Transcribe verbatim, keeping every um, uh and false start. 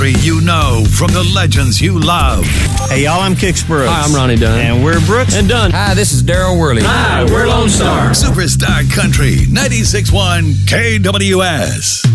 country you know from the legends you love. Hey, y'all, I'm Kix Brooks. Hi, I'm Ronnie Dunn. And we're Brooks and Dunn. Hi, this is Daryl Worley. Hi, we're Lone Star. Superstar Country, ninety-six point one K W S.